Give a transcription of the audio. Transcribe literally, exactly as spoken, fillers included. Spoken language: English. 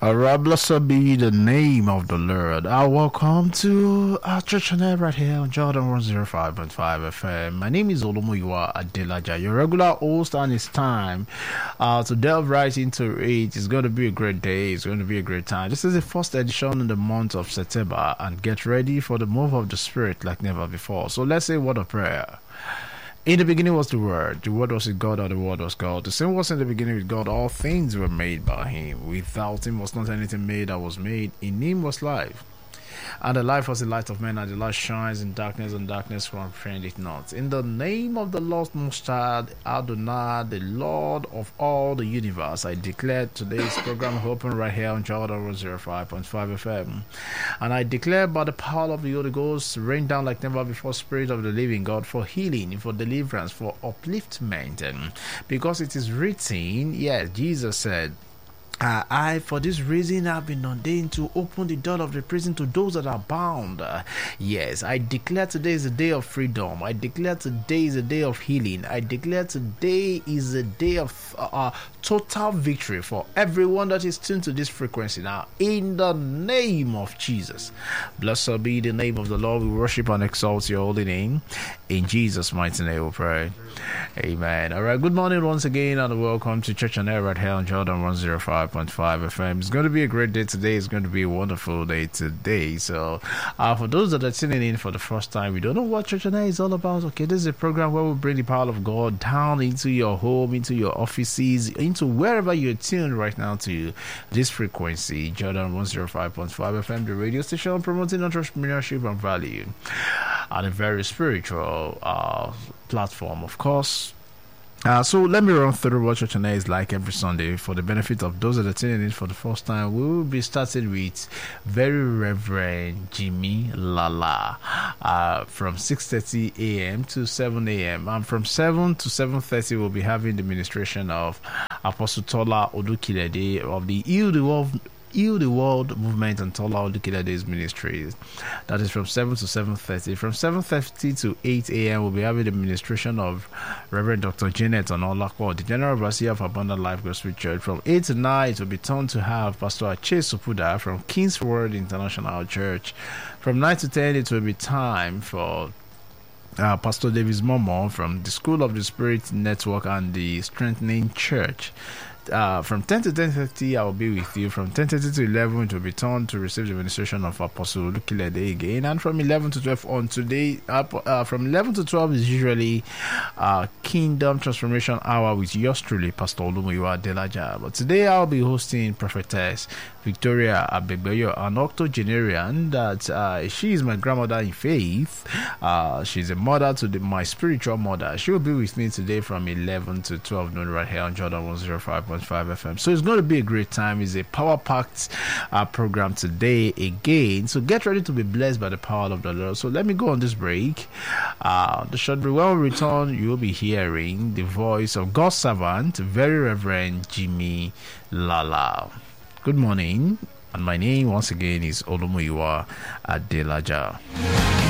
Alright, blessed be the name of the Lord. Uh, welcome to our church channel right here on Jordan one oh five point five F M. My name is Olomuyiwa Adelaja, your regular host, and it's time uh, to delve right into it. It's going to be a great day. It's going to be a great time. This is the first edition in the month of September, and get ready for the move of the Spirit like never before. So let's say a word of prayer. In the beginning was the Word. The Word was with God, and the Word was God. The same was in the beginning with God. All things were made by Him. Without Him was not anything made that was made. In Him was life. And the life was the light of men, and the light shines in darkness, and darkness comprehend it not. In the name of the Lord Most High, Adonai, the Lord of all the universe, I declare today's program open right here on Jordan one oh five point five F M. And I declare by the power of the Holy Ghost, rain down like never before, Spirit of the living God, for healing, for deliverance, for upliftment. And because it is written, yes, Jesus said, Uh, I, for this reason, have been ordained to open the door of the prison to those that are bound. Uh, yes, I declare today is a day of freedom. I declare today is a day of healing. I declare today is a day of uh, uh, total victory for everyone that is tuned to this frequency now. In the name of Jesus. Blessed be the name of the Lord. We worship and exalt your holy name. In Jesus' mighty name we pray. Amen. All right, good morning once again, and welcome to Church and Air right here on Jordan one oh five point five F M. It's going to be a great day today. It's going to be a wonderful day today. So, uh, for those that are tuning in for the first time, we don't know what Church and Air is all about. Okay, this is a program where we bring the power of God down into your home, into your offices, into wherever you're tuned right now to this frequency, Jordan one oh five point five F M, the radio station promoting entrepreneurship and value, and a very spiritual uh, platform, of course. Uh, so let me run through what Church and Air is like every Sunday for the benefit of those that are tuning in for the first time. We will be starting with Very Reverend Jimmy Lala uh, from six thirty a.m. to seven a.m. And from seven to seven thirty, we'll be having the ministration of Apostle Tola Odukilede of the Heal the World Heal the World Movement and Tola Odukilede's ministries. That is from seven to seven thirty. From seven thirty to eight a.m. we'll be having the ministration of Reverend Doctor Janet Onolakwa, the General Overseer of Abundant Life Gospel Church. From eight to nine, it will be turned to have Pastor Ache Supuda from King's Word International Church. From nine to ten, it will be time for Uh, Pastor Davis Momo from the School of the Spirit Network and the Strengthening Church. Uh, from ten to ten thirty, I will be with you. From ten thirty to eleven, it will be turned to receive the administration of Apostle Olukilede again. And from eleven to twelve on today, uh, uh, from eleven to twelve is usually uh, Kingdom Transformation Hour with yours truly, Pastor Olomuyiwa Adelaja. But today I'll be hosting Prophetess Victoria Abebeyo, an octogenarian that uh, she is my grandmother in faith. Uh, she's a mother to the, my spiritual mother. She will be with me today from eleven to twelve noon right here on Jordan one oh five point five F M. So it's going to be a great time. It's a power-packed uh, program today again. So get ready to be blessed by the power of the Lord. So let me go on this break. Uh, the short break. When we return, you'll be hearing the voice of God's servant, Very Reverend Jimmy Lala. Good morning, and my name once again is Olomuyiwa Adelaja.